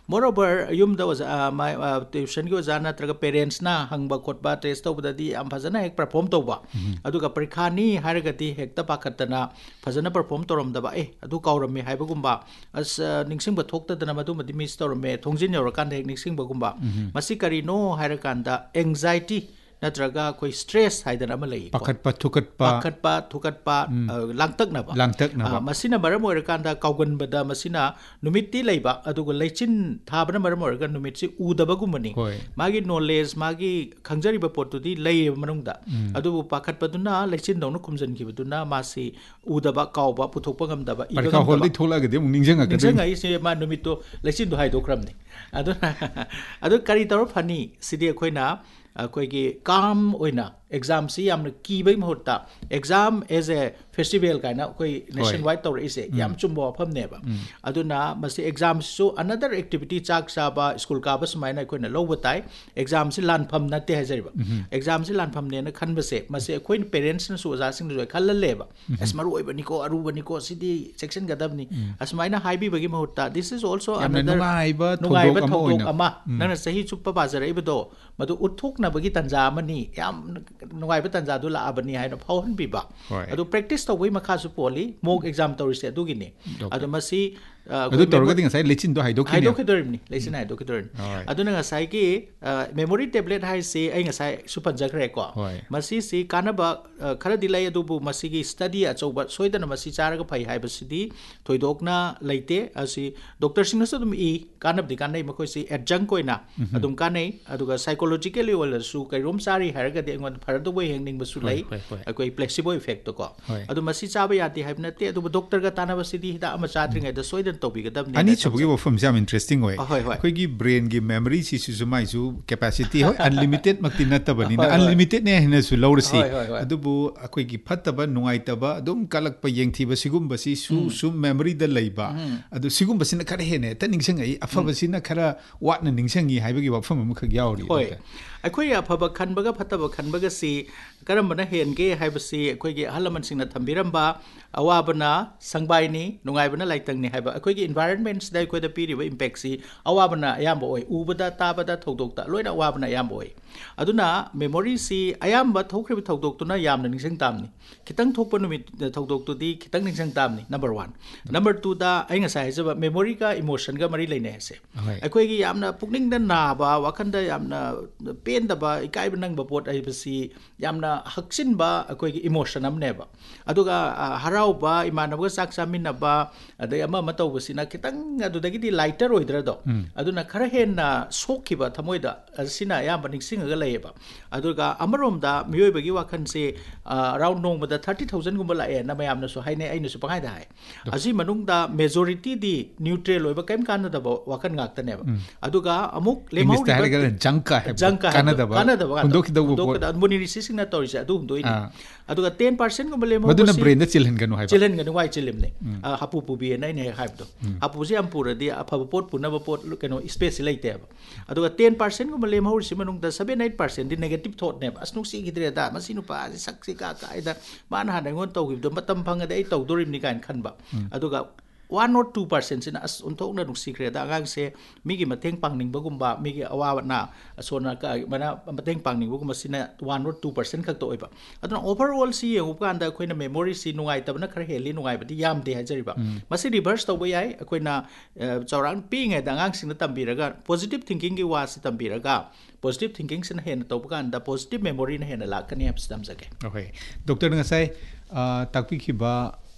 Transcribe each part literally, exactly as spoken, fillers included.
Moreover, yum da was my tuition go zana traga parents na hangba khotba test tawda di am phajana hek perform tawba aduga parikha ni haragati hekta pakhatana phajana perform toram daba eh adu kaurami haibagumba as ningsing ba thokta dana madu madi miss torame thongjin yorakan hek ningsing bagumba masi kari no harakanda anxiety natraga koi stress haidana ma lei pakhatpa thukatpa pakhatpa thukatpa langtak na ba langtak na ba masina maram oirakanda kaugan bada masina numitti leiba aduga leichin thabana maram oiraga numitsi udaba gumani magi knowledge magi khangjari ba potudi lei manungda adubu pakhatpa duna leichin dawna khumjan ki baduna masi udaba kauba puthokpa ngamdaba parka holdi thola ga de ningjenga ga ningjenga ise ma numito leichin do haido kramni adu adu kari tor phani sidi khoina akoigi calm oina exam si yamna kibai mahutta exam as a festival kaina koi nationwide tour is yam chumbo pham neba aduna masi exam so another activity chak saba school ka ba smaina koi na loba tai exam si lan pham na te hajariba exam si lan pham ne na khan ba se masi koi parents na su ja sing jo khal leba asmaru oi bani ko aru bani ko sidi section gadab ni asmaina haibi bagi mahutta this is also another nungaiba thodok ama nana sahi chuppa bazara ibo madu uthuk na bagi tanja amani yam nungaiba tanja du la abani haina phawhan biba adu practice to wei makha su poli mock exam torise adu gini adu masi adu torga ding sai lechin do haido khini haido khidorim lechin haido khidorim adu nga sai ki memory tablet hai se ai nga sai supan jakre ko masi si kanaba khara dilai adu bu masi gi study achoba soidana masi charaga phai hai basidi thoidokna leite asi doctor sing na sadum e kanab di kanai makoi si adjunct koina adum kanai aduga psychologically wala su kai rom sari haraga de ngon farado boy hengning basu lai akoi placebo effect ko adu masi chaba yati haibna te adu doctor ga tanaba sidi hida ama chatring ai da soida ani chobugi wo from jam interesting way koi gi brain gi memory si su mai su capacity hoy unlimited makti natabani na unlimited ne hina su lawrsi adubu akoi gi phattaba nungaitaba adum kalakpa yengthiba sigumba si su su memory da leiba adu sigumba sina khara hene ta ningsang ai afaba sina khara watna ningsangi haibagi wafam am khag yauri akhoi afaba khanbaga phattaba khanbaga si karambana henge haibasi akhoi gi halaman singna thambiramba awabana sangbaini nungaibana laitangni haiba akhoi gi environments dai khoi da piri ba impact si awabana ayamba oi ubada tabada thodokta loina awabana ayamba oi aduna memory si ayamba thokhrib thodoktu na yamna ningsang tamni kitang thokpa numit thodoktu di kitang ningsang tamni number one number two da ai nga sai jaba memory ka emotion ga mari leine se akhoi gi yamna pukning da na ba wakhanda yamna pen da ba ikai banang ba pot ai basi yamna haksin ba akhoi gi emotion am ne ba aduga harau ba imanaba sak samin ba adai ama matau basina kitang adudagi di lighter oidra do aduna khara henna sokhiba thamoida asina yamba ningsing ga laiba aduga amarom da miyoi bagi wakhan se around nong da thirty thousand gumba la na mayam na so haine aina su pangai da hai asi manung da majority di neutral oiba kaim kan da ba wakhan ngak ta ne ba aduga amuk lemau di janka janka kana da ba hundok da bu da muni rising na toris adu hundoi ni aduga ten percent gumba lemau maduna brain da chilhen ganu hai chilhen ganu wai chilim ne hapu pu bi na ne hai do hapu si am pura di afaba pot punaba pot keno space leite ba aduga ten percent gumba lemau si manung da seven eight percent di negative thought ne asnuk si gidre da masinu pa saksi ka ka ida man ha ngon to gi do matam phanga dai to dorim ni kan khan ba aduga one or two percent sina as unthok na nuk secret da gang se migi mateng pangning bagumba migi awa na sona ka mana mateng pangning bagumba sina one or two percent khak to oiba aduna overall si ye upan da khoina memory si nungai tabna khar heli nungai ba di yam de hajariba masi reverse to bayai khoina chaurang ping da gang sing na tambiraga positive thinking gi wa si tambiraga positive thinking sin hen to bukan da positive memory na hen la kani apstam jage okay doctor ngasai takpi khiba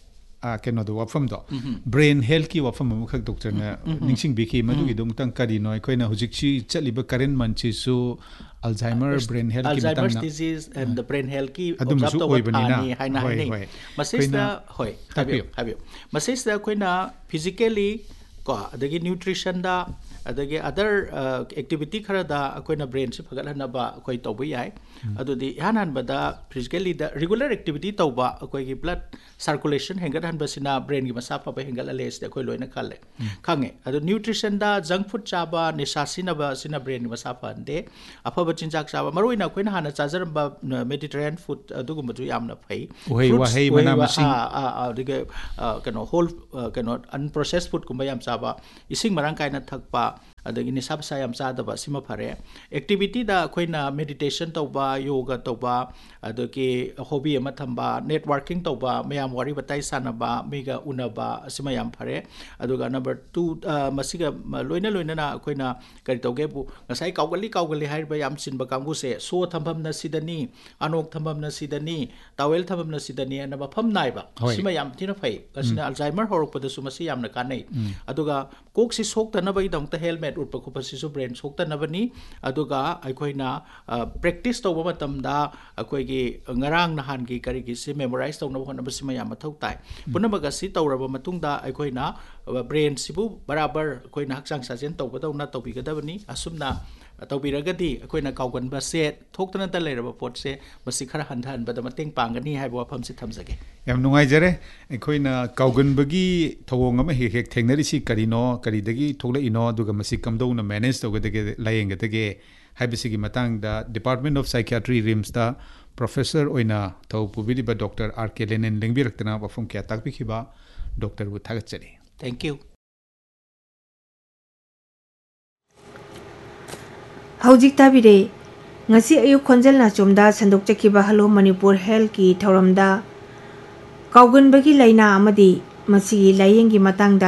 keno do wafam do brain health ki wafam mu khak doctor na ningsing biki madu gi dong tang kari noi koina hujik chi chaliba current manchi su alzheimer brain health ki matang alzheimer's disease and the brain health ki observe to ani haina haina masista hoi habio habio masista koina physically ko adagi nutrition da adagi other activity khara da koina brain se phagal hana ba koi to bu yai adudi hanan bada physically da regular activity to ba koi gi blood circulation hengat han basina brain gi masa pa ba hengal ales de koi loina khale khange adu nutrition da junk food chaba nisha sina ba sina brain gi masa pa ande afa ba chinjak chaba maroina koina hana chajar ba mediterranean food adu gum ju yamna phai whey whey mana masing a a dige kano whole kano unprocessed food kum yam chaba ising marang kaina thakpa अदगी निसा पसा याम चादबा सिमा फरे activity दा अखोइना meditation तौबा योगा तौबा अदगी hobby अमा थंबा networking तौबा मयाम वारी बताई सानबा mega उनबा सिमा याम फरे अदुगा नंबर टू मसिगा लोइना लोइना अखोइना करि तौगे बु ngasai kaugali kaugali haiba yam sinba kamgu se so thambam na sidani anok thambam na sidani tawel thambam na sidani ana mafam naiba sima yam thina phai kasina alzheimer horok pada su masi yam na kanai aduga kok si sok ta na bai dong ta helmet utpa khu pasi su brain sok ta na bani aduga aikoina practice to ba matam da akoi gi ngarang na han gi kari gi si memorize to na ba na sima yam thau tai punama ga si tawraba matung da aikoina brain sibu barabar akoina hakchang sajen to ba na to bi ga da bani asumna तौबीरगदी अखोइना काउगनबा से थोक्तना त लेरबा pot से मसि खरा हन्थान बद मतेंग पांगनी हाइबो वफम से थमजगे याम नुंगाइजरे अखोइना काउगनबगी थवोंग अमा हेक हेक थेंगनरिसि करिनो करिदगी थोक्लाइनो दुगा मसि कमदौना manage तौगदगे लायेंगदगे हाइबसिगी मतांगदा department of psychiatry RIMS दा professor ओइना थौ पुबिदिबा डॉक्टर आर के लेनेन लेंबिरक्तना वफम क्या ताकबिखिबा डॉक्टर बु थागचरी thank you हौजिक ताबिरे ngasi ayu khonjal na chomda sandok chakiba halo manipur health ki thoramda kaugun bagi laina amadi masi layeng gi matangda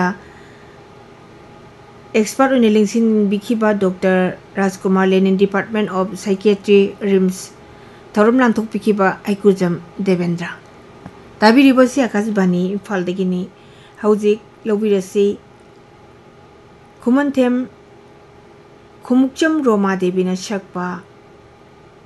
expert on lingsin bikhiba Doctor Rajkumar Lenin Department of Psychiatry Rims thoram lanthok bikhiba aikujam Devendra tabiri bosi akasbani phaldegini hojik lobirasi khumantem Khumukcham Roma Devi na Shakpa